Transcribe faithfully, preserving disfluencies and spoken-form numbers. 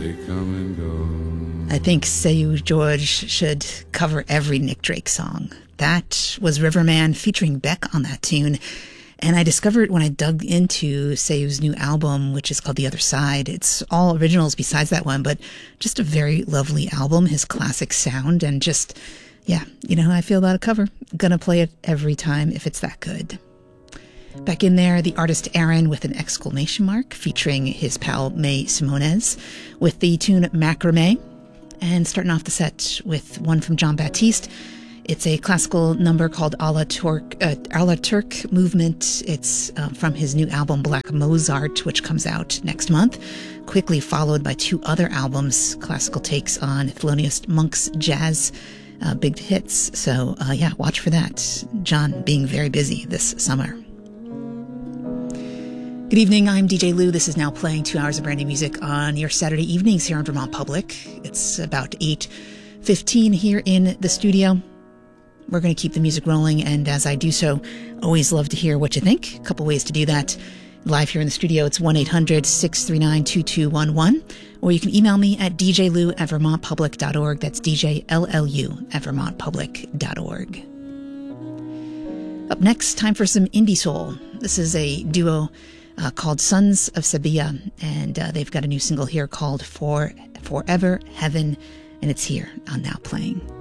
they come and go. I think Seu George should cover every Nick Drake song. That was Riverman featuring Beck on that tune. And I discovered when I dug into Seu's new album, which is called The Other Side. It's all originals besides that one, but just a very lovely album, his classic sound, and just, yeah, you know how I feel about a cover. Gonna play it every time if it's that good. Back in there, the artist Aaron with an exclamation mark, featuring his pal May Simones with the tune Macrame. And starting off the set with one from John Baptiste. It's a classical number called A la Turk, uh, A la Turk Movement. It's uh, from his new album Black Mozart, which comes out next month. Quickly followed by two other albums, classical takes on Thelonious Monk's jazz uh, big hits. So uh, yeah, watch for that. John being very busy this summer. Good evening, I'm D J Lou. This is now playing two hours of brand new music on your Saturday evenings here on Vermont Public. It's about eight fifteen here in the studio. We're going to keep the music rolling, and as I do so, always love to hear what you think. A couple ways to do that. Live here in the studio, it's one eight hundred six three nine two two one one, or you can email me at d j lu at vermont public dot org. That's D J L L U at vermont public dot org. Up next, time for some indie soul. This is a duo uh, called Sons of Sabia, and uh, they've got a new single here called For Forever Heaven, and it's here on Now Playing.